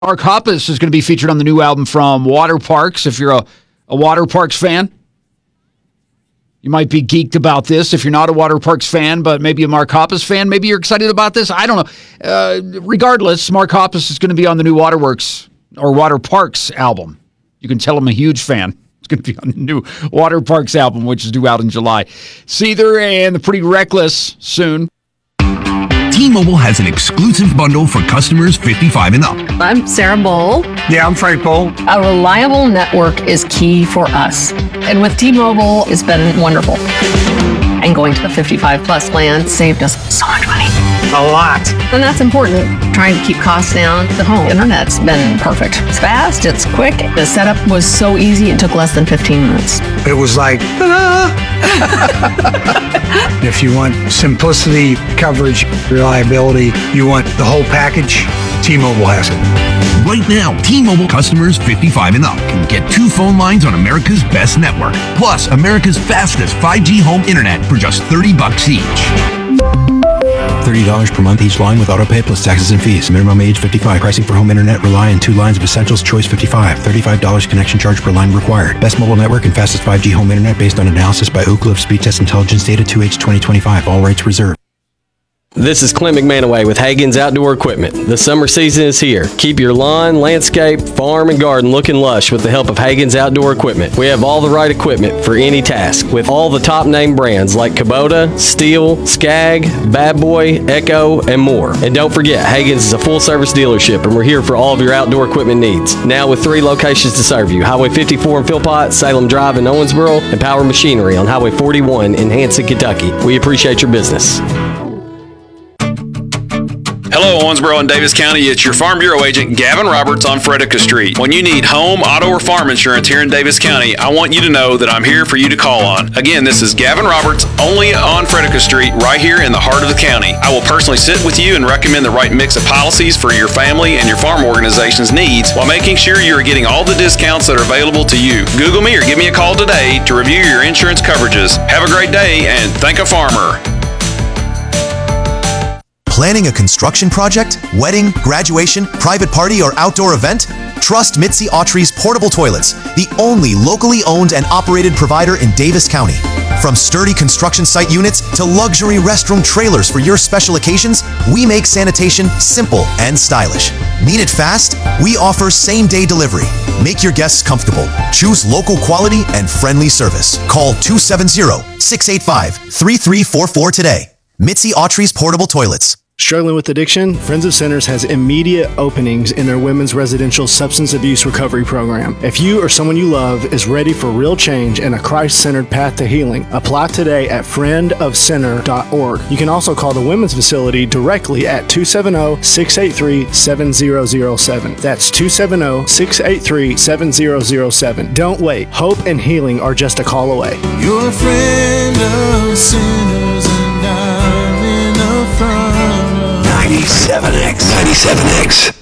Mark Hoppus is going to be featured on the new album from Waterparks. If you're a Waterparks fan, you might be geeked about this. If you're not a Waterparks fan, but maybe a Mark Hoppus fan, maybe you're excited about this. I don't know. Regardless, Mark Hoppus is going to be on the new Waterparks album. You can tell I'm a huge fan. It's going to be on the new Waterparks album, which is due out in July. Seether and the Pretty Reckless soon. T-Mobile has an exclusive bundle for customers 55 and up. I'm Sarah Bowl. Yeah, I'm Frank Bowl. A reliable network is key for us. And with T-Mobile, it's been wonderful. And going to the 55 plus plan saved us so much money. A lot. And that's important. Trying to keep costs down. The home internet's been perfect. It's fast, it's quick. The setup was so easy, it took less than 15 minutes. It was like, If you want simplicity, coverage, reliability, you want the whole package, T-Mobile has it. Right now, T-Mobile customers 55 and up can get 2 phone lines on America's best network, plus America's fastest 5G home internet for just $30 each. $30 per month each line with autopay plus taxes and fees. Minimum age 55. Pricing for home internet rely on 2 lines of Essentials Choice 55. $35 connection charge per line required. Best mobile network and fastest 5G home internet based on analysis by Ookla of Speed Test Intelligence Data 2H 2025. All rights reserved. This is Clint McManaway with Hagen's Outdoor Equipment. The summer season is here. Keep your lawn, landscape, farm, and garden looking lush with the help of Hagen's Outdoor Equipment. We have all the right equipment for any task with all the top name brands like Kubota, Steel, Skag, Bad Boy, Echo, and more. And don't forget, Hagen's is a full service dealership and we're here for all of your outdoor equipment needs. Now with 3 locations to serve you: Highway 54 in Philpott, Salem Drive in Owensboro, and Power Machinery on Highway 41 in Hanson, Kentucky. We appreciate your business. Hello, Owensboro and Davis County. It's your Farm Bureau agent, Gavin Roberts on Frederica Street. When you need home, auto, or farm insurance here in Davis County, I want you to know that I'm here for you to call on. Again, this is Gavin Roberts, only on Frederica Street, right here in the heart of the county. I will personally sit with you and recommend the right mix of policies for your family and your farm organization's needs while making sure you are getting all the discounts that are available to you. Google me or give me a call today to review your insurance coverages. Have a great day and thank a farmer. Planning a construction project, wedding, graduation, private party, or outdoor event? Trust Mitzi Autry's Portable Toilets, the only locally owned and operated provider in Davis County. From sturdy construction site units to luxury restroom trailers for your special occasions, we make sanitation simple and stylish. Need it fast? We offer same-day delivery. Make your guests comfortable. Choose local quality and friendly service. Call 270-685-3344 today. Mitzi Autry's Portable Toilets. Struggling with addiction? Friends of Sinners has immediate openings in their women's residential substance abuse recovery program. If you or someone you love is ready for real change and a Christ-centered path to healing, apply today at friendofsinner.org. You can also call the women's facility directly at 270-683-7007. That's 270-683-7007. Don't wait. Hope and healing are just a call away. You're a friend of sinners and I'm in the front. 97X.